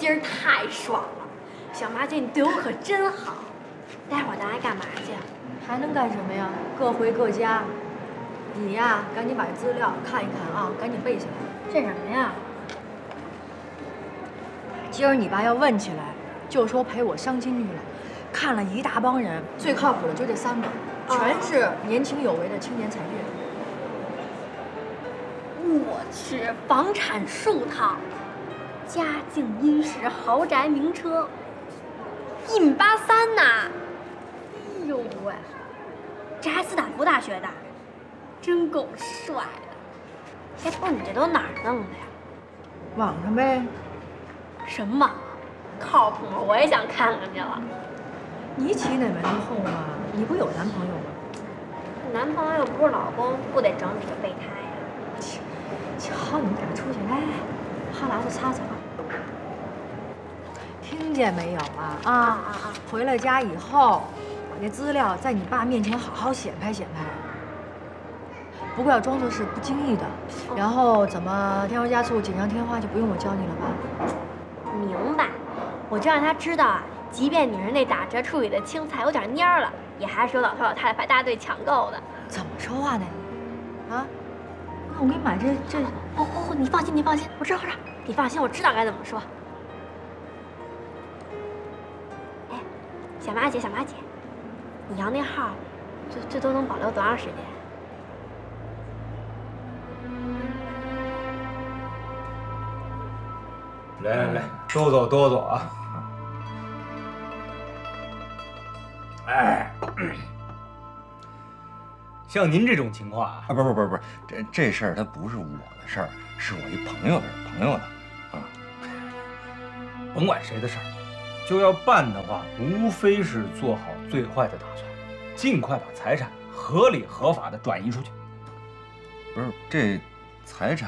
今儿太爽了，小马姐你对我可真好。待会儿咱还干嘛去？ 还能干什么呀？各回各家。你呀，赶紧把资料看一看啊，赶紧背下来。 这什么呀？ 今儿你爸要问起来，就说陪我相亲去了，看了一大帮人，最靠谱的就这3个，全是年轻有为的青年才俊。 我去，房产数套，家境殷实，豪宅名车，1.83米呐！哎呦喂，这还斯坦福大学的，真够帅的。哎，不是你这都哪儿弄的呀？ 网上呗。 什么网啊？靠谱吗？我也想看看去了。 你起哪门子哄啊？你不有男朋友吗？ 男朋友又不是老公，不得整几个备胎呀？ 瞧你们俩出去，来，哈喇子擦擦。听见没有啊？回了家以后，把这资料在你爸面前好好显摆显摆。不过要装作是不经意的，然后怎么添油加醋、锦上添花就不用我教你了吧？ 明白，我就让他知道啊，即便你是那打折处理的青菜有点蔫儿了，也还是有老头老太太排大队抢购的。 怎么说话呢？啊？那我给你买这…… 你放心，我知道，你放心，我知道该怎么说。哎，小马姐，你要那号，这都能保留多长时间？ 来，多走啊！哎，像您这种情况啊， 不是，这事儿它不是我的事儿，是我一朋友的啊。 甭管谁的事儿，就要办的话，无非是做好最坏的打算，尽快把财产合理合法的转移出去。 不是这财产。